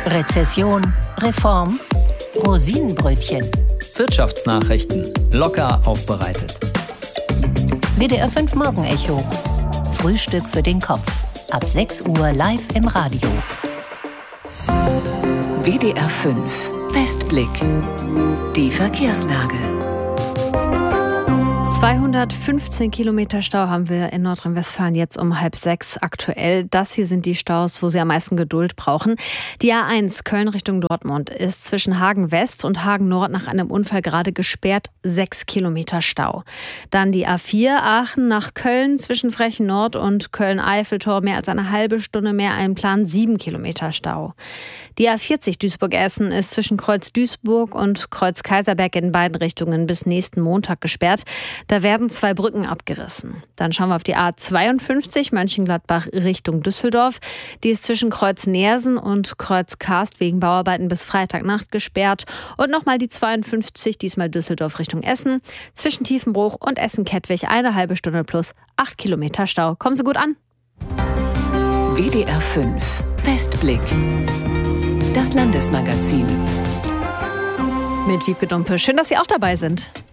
Rezession, Reform, Rosinenbrötchen. Wirtschaftsnachrichten locker aufbereitet. WDR 5 Morgenecho. Frühstück für den Kopf. Ab 6 Uhr live im Radio. WDR 5 Westblick. Die Verkehrslage. 215 Kilometer Stau haben wir in Nordrhein-Westfalen jetzt um 5:30 aktuell. Das hier sind die Staus, wo Sie am meisten Geduld brauchen. Die A1 Köln Richtung Dortmund ist zwischen Hagen West und Hagen Nord nach einem Unfall gerade gesperrt. 6 Kilometer Stau. Dann die A4 Aachen nach Köln zwischen Frechen Nord und Köln-Eiffeltor mehr als eine halbe Stunde mehr einplan. 7 Kilometer Stau. Die A40 Duisburg-Essen ist zwischen Kreuz Duisburg und Kreuz Kaiserberg in beiden Richtungen bis nächsten Montag gesperrt. Da werden 2 Brücken abgerissen. Dann schauen wir auf die A52 Mönchengladbach Richtung Düsseldorf. Die ist zwischen Kreuz Neersen und Kreuz Karst wegen Bauarbeiten bis Freitagnacht gesperrt. Und nochmal die 52, diesmal Düsseldorf Richtung Essen. Zwischen Tiefenbruch und Essen-Kettwig eine halbe Stunde plus 8 Kilometer Stau. Kommen Sie gut an. WDR 5 Westblick. Das Landesmagazin. Mit Wiebke Dumpe. Schön, dass Sie auch dabei sind.